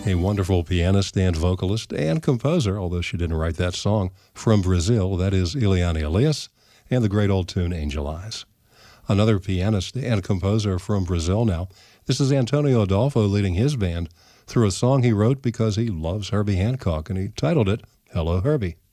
A wonderful pianist and vocalist and composer, although she didn't write that song, from Brazil. That is Ileana Elias, and the great old tune Angel Eyes. Another pianist and composer from Brazil now. This is Antonio Adolfo leading his band through a song he wrote because he loves Herbie Hancock, and he titled it Hello, Herbie.